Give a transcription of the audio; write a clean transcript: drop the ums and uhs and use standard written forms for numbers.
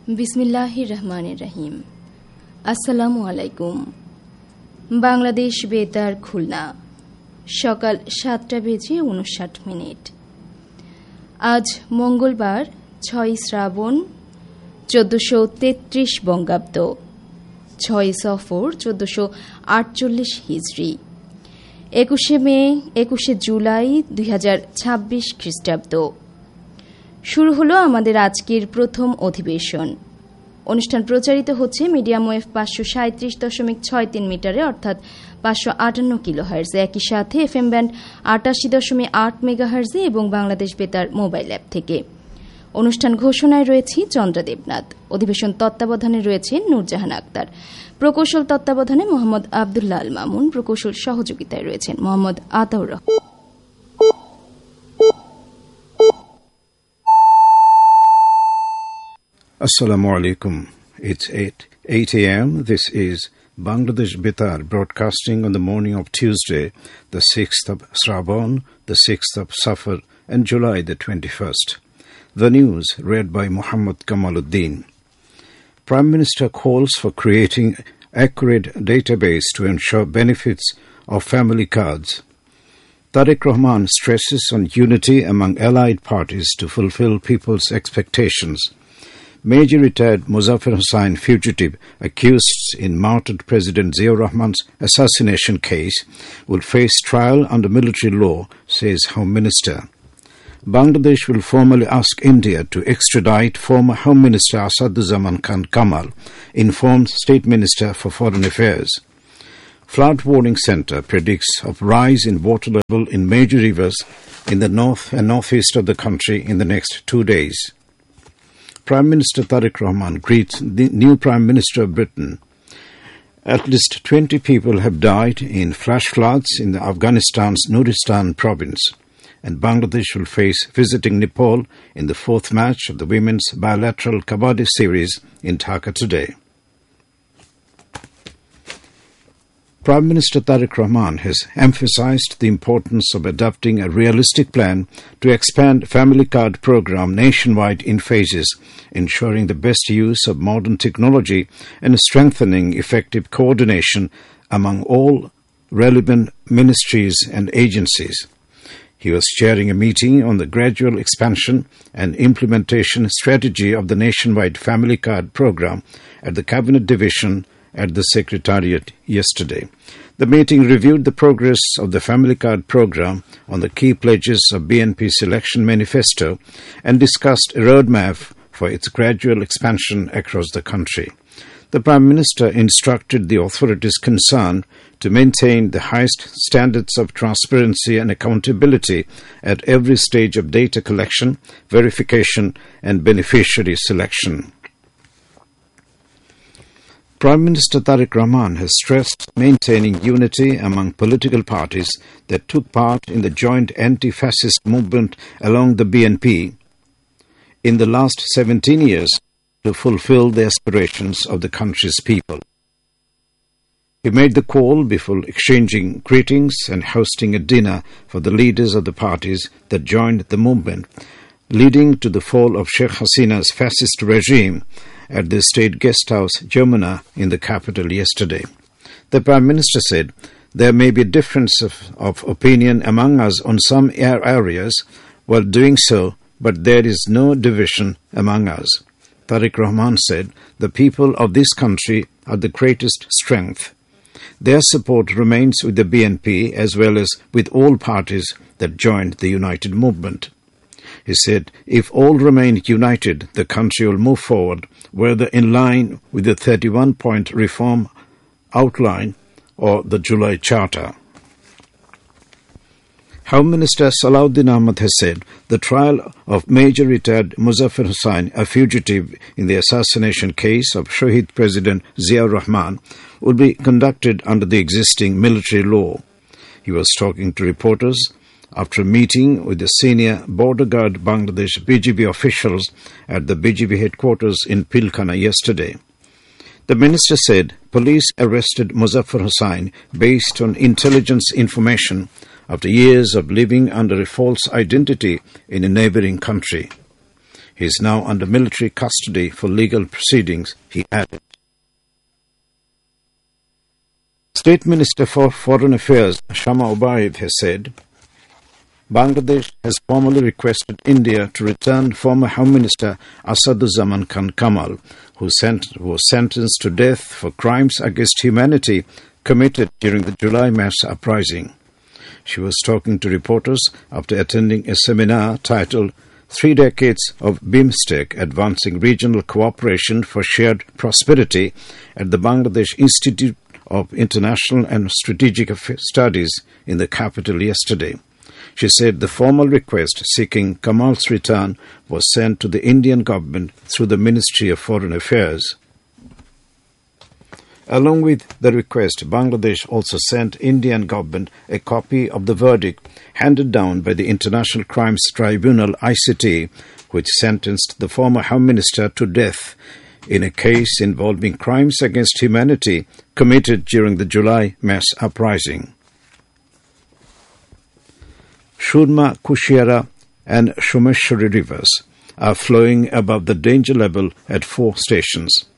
বিসমিল্লাহির রহমানির রহিম। আসসালামু আলাইকুম। বাংলাদেশ বেতার খুলনা, সকাল 7:59। আজ মঙ্গলবার 6 শ্রাবণ 1433 বঙ্গাব্দ, 6 সফর 1448 হিজরি, 21 জুলাই 2026 খ্রিস্টাব্দ। শুরু হলো আমাদের আজকের প্রথম অধিবেশন। অনুষ্ঠান প্রচারিত হচ্ছে মিডিয়াম ওয়েভ 537.63 মিটারে, অর্থাৎ 558 কিলোহার্জে, একই সাথে এফএম ব্যান্ড 88.8 মেগাহার্জে এবং বাংলাদেশ বেতার মোবাইল অ্যাপ থেকে। অনুষ্ঠান ঘোষণায় রয়েছি চন্দ্রা দেবনাথ। অধিবেশন তত্ত্বাবধানে রয়েছেন নূরজাহান আক্তার। প্রকৌশল তত্ত্বাবধানে মোহাম্মদ আবদুল্লাহ আল মামুন। প্রকৌশল সহযোগিতায় রয়েছেন Mohammad Ataur Rahman. Assalamu alaikum. It's 8 a.m. This is Bangladesh Betar broadcasting on the morning of Tuesday, the 6th of Shraban, the 6th of Safar, and July the 21st. The news read by Muhammad Kamaluddin. Prime Minister calls for creating accurate database to ensure benefits of family cards. Tariq Rahman stresses on unity among allied parties to fulfill people's expectations. Major retired Muzaffar Hussain fugitive accused in martyred President Ziaur Rahman's assassination case will face trial under military law, says Home Minister. Bangladesh will formally ask India to extradite former Home Minister Asaduzaman Khan Kamal, informed State Minister for Foreign Affairs. Flood Warning Centre predicts of rise in water level in major rivers in the north and northeast of the country in the next 2 days. Prime Minister Tariq Rahman greets the new Prime Minister of Britain. At least 20 people have died in flash floods in Afghanistan's Nuristan province, and Bangladesh will face visiting Nepal in the fourth match of the women's bilateral Kabaddi series in Dhaka today. Prime Minister Tariq Rahman has emphasized the importance of adopting a realistic plan to expand family card program nationwide in phases, ensuring the best use of modern technology and strengthening effective coordination among all relevant ministries and agencies. He was chairing a meeting on the gradual expansion and implementation strategy of the nationwide family card program at the Cabinet Division at the Secretariat yesterday. The meeting reviewed the progress of the Family Card program on the key pledges of BNP's election manifesto and discussed a roadmap for its gradual expansion across the country. The Prime Minister instructed the authorities concerned to maintain the highest standards of transparency and accountability at every stage of data collection, verification, and beneficiary selection. Prime Minister Tariq Rahman has stressed maintaining unity among political parties that took part in the joint anti-fascist movement along the BNP in the last 17 years to fulfill the aspirations of the country's people. He made the call before exchanging greetings and hosting a dinner for the leaders of the parties that joined the movement, leading to the fall of Sheikh Hasina's fascist regime at the State Guest House, Jamuna, in the capital yesterday. The Prime Minister said, "There may be a difference of opinion among us on some areas while doing so, but there is no division among us." Tariq Rahman said, "The people of this country are the greatest strength. Their support remains with the BNP as well as with all parties that joined the united movement." He said, "If all remain united, the country will move forward, whether in line with the 31-point reform outline or the July Charter." Home Minister Salahuddin Ahmad has said the trial of Major retired Muzaffar Hussain, a fugitive in the assassination case of Shahid President Ziaur Rahman, will be conducted under the existing military law. He was talking to reporters after a meeting with the senior Border Guard Bangladesh BGB officials at the BGB headquarters in Pilkhana yesterday. The minister said police arrested Muzaffar Hussain based on intelligence information after years of living under a false identity in a neighboring country. He is now under military custody for legal proceedings, he added. State Minister for Foreign Affairs, Shama Obaid, has said, Bangladesh has formally requested India to return former Home Minister Asaduzzaman Khan Kamal, who was sentenced to death for crimes against humanity committed during the July mass uprising. She was talking to reporters after attending a seminar titled 3 Decades of BIMSTEC, Advancing Regional Cooperation for Shared Prosperity at the Bangladesh Institute of International and Strategic Studies in the capital yesterday. She said the formal request seeking Kamal's return was sent to the Indian government through the Ministry of Foreign Affairs. Along with the request, Bangladesh also sent Indian government a copy of the verdict handed down by the International Crimes Tribunal ICT, which sentenced the former Home Minister to death in a case involving crimes against humanity committed during the July mass uprising. Shurma, Kushiara and Shumeshwari rivers are flowing above the danger level at 4 stations.